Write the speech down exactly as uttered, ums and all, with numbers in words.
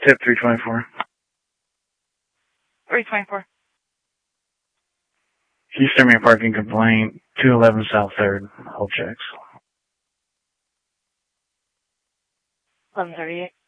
Tip three twenty-four. three twenty-four. Eastern Main parking complaint, two eleven South third. Hold checks. eleven thirty-eight.